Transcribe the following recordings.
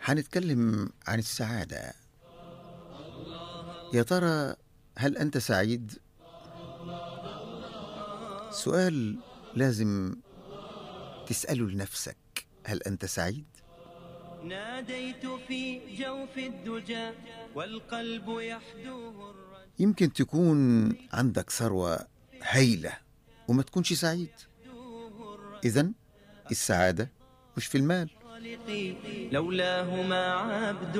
هنتكلم عن السعادة. يا ترى هل أنت سعيد؟ سؤال لازم تسأله لنفسك. هل أنت سعيد؟ ناديت في جوف الدجى والقلب يحدوه الرجاء. يمكن تكون عندك ثروة هايلة وما تكونش سعيد. إذن السعادة مش في المال. لولاه ما عبد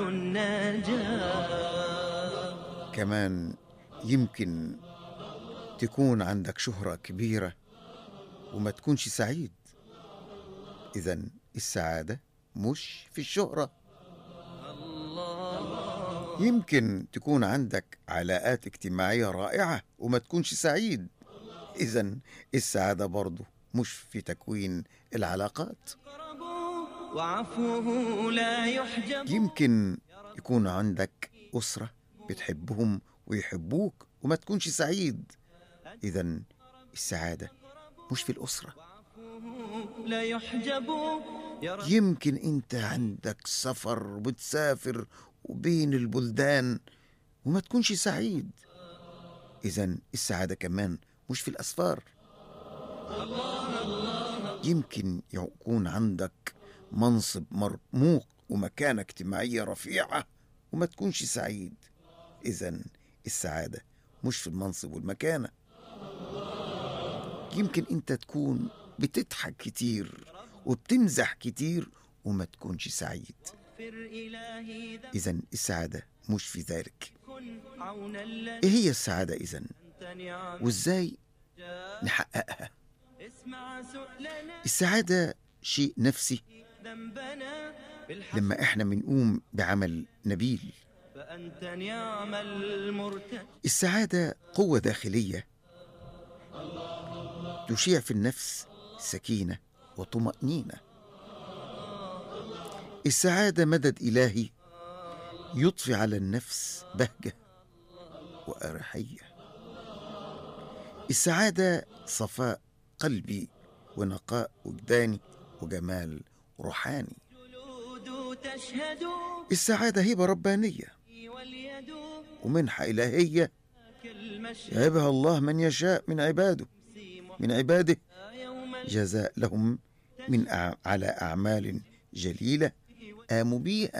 كمان يمكن تكون عندك شهرة كبيرة وما تكونش سعيد. إذن السعادة مش في الشهرة. يمكن تكون عندك علاقات اجتماعية رائعة وما تكونش سعيد. إذن السعادة برضو مش في تكوين العلاقات. وعفوه لا يحجب. يمكن يكون عندك أسرة بتحبهم ويحبوك وما تكونش سعيد. إذن السعادة مش في الأسرة. لا يحجب. يمكن أنت عندك سفر بتسافر وبين البلدان وما تكونش سعيد. إذن السعادة كمان مش في الأسفار. يمكن يكون عندك منصب مرموق ومكانة اجتماعية رفيعة وما تكونش سعيد. إذن السعادة مش في المنصب والمكانة. يمكن أنت تكون بتضحك كتير وبتمزح كتير وما تكونش سعيد. إذن السعادة مش في ذلك. إيه هي السعادة إذن؟ وإزاي نحققها؟ السعادة شيء نفسي. لما إحنا بنقوم بعمل نبيل. السعادة قوة داخلية تشيع في النفس سكينة وطمأنينة. السعادة مدد إلهي يضفي على النفس بهجة وأريحية. السعادة صفاء قلبي ونقاء وجداني وجمال روحاني. السعادة هبة ربانية ومنحة إلهية يهبها الله من يشاء من عباده جزاء لهم على أعمال جليلة قاموا بيها.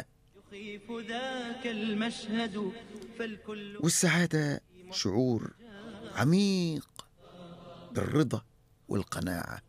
والسعادة شعور عميق بالرضا والقناعة